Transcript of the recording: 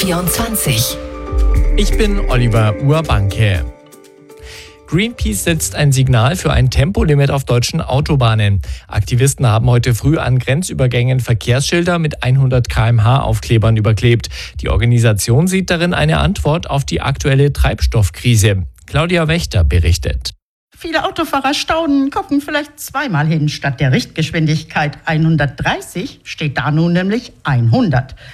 24. Ich bin Oliver Urbanke. Greenpeace setzt ein Signal für ein Tempolimit auf deutschen Autobahnen. Aktivisten haben heute früh an Grenzübergängen Verkehrsschilder mit 100 km/h Aufklebern überklebt. Die Organisation sieht darin eine Antwort auf die aktuelle Treibstoffkrise. Claudia Wächter berichtet. Viele Autofahrer staunen, gucken vielleicht zweimal hin. Statt der Richtgeschwindigkeit 130 steht da nun nämlich 100.